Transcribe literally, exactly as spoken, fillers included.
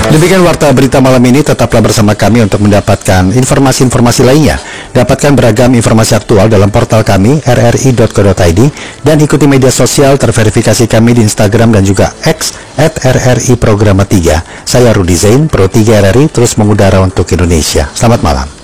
Demikian warta berita malam ini, tetaplah bersama kami untuk mendapatkan informasi-informasi lainnya. Dapatkan beragam informasi aktual dalam portal kami r r i dot co dot i d dan ikuti media sosial terverifikasi kami di Instagram dan juga X at r r i programa tiga. Saya Rudi Zain, Pro tiga R R I, terus mengudara untuk Indonesia. Selamat malam.